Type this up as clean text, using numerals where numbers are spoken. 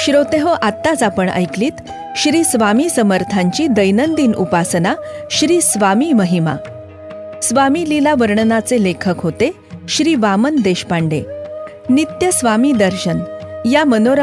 श्रोतेहो, आत्ताच आपण ऐकलीत श्री स्वामी समर्थांची दैनंदिन उपासना, श्री स्वामी महिमा. स्वामी लीला वर्णनाचे लेखक होते श्री वामन देशपांडे. नित्य स्वामी दर्शन या मनोरम